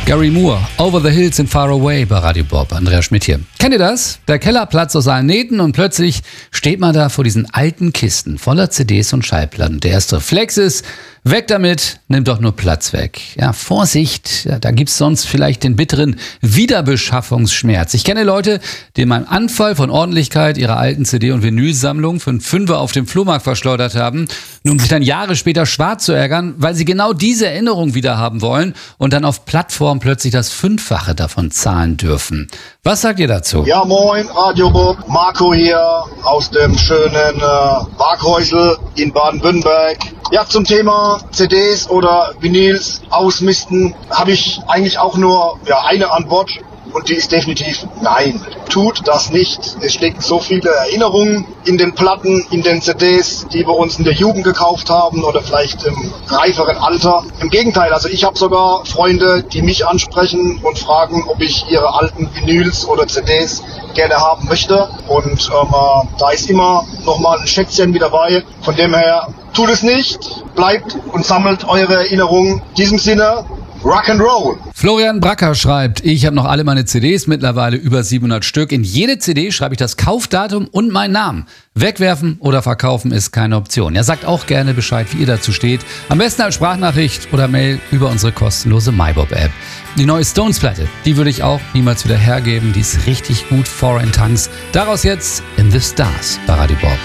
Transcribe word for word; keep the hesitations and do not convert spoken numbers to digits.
Gary Moore, Over the Hills and Far Away bei Radio Bob. Andreas Schmidt hier. Kennt ihr das? Der Keller platzt aus allen Nähten und plötzlich steht man da vor diesen alten Kisten voller C Ds und Schallplatten. Der erste Reflex ist, weg damit, nimmt doch nur Platz weg. Ja, Vorsicht, ja, da gibt's sonst vielleicht den bitteren Wiederbeschaffungsschmerz. Ich kenne Leute, die in meinem Anfall von Ordentlichkeit ihre alten C D- und Vinylsammlung für einen Fünfer auf dem Flohmarkt verschleudert haben, nur um sich dann Jahre später schwarz zu ärgern, weil sie genau diese Erinnerung wieder haben wollen und dann auf Plattformen plötzlich das Fünffache davon zahlen dürfen. Was sagt ihr dazu? Ja, moin, Radio Bob, Marco hier aus dem schönen äh, Waghäusel in Baden-Württemberg. Ja, zum Thema C Ds oder Vinyls ausmisten habe ich eigentlich auch nur ja, eine Antwort und die ist definitiv nein. Tut das nicht. Es stecken so viele Erinnerungen in den Platten, in den C Ds, die wir uns in der Jugend gekauft haben oder vielleicht im reiferen Alter. Im Gegenteil, also ich habe sogar Freunde, die mich ansprechen und fragen, ob ich ihre alten Vinyls oder C Ds gerne haben möchte. Und ähm, da ist immer nochmal ein Schätzchen mit dabei. Von dem her, tut es nicht, bleibt und sammelt eure Erinnerungen. In diesem Sinne, Rock'n'Roll. Florian Bracker schreibt, ich habe noch alle meine C Ds, mittlerweile über siebenhundert Stück. In jede C D schreibe ich das Kaufdatum und meinen Namen. Wegwerfen oder verkaufen ist keine Option. Er sagt auch gerne Bescheid, wie ihr dazu steht. Am besten als Sprachnachricht oder Mail über unsere kostenlose MyBob-App. Die neue Stones-Platte, die würde ich auch niemals wieder hergeben. Die ist richtig gut, Foreign Tongues. Daraus jetzt In the Stars bei Radio Bob.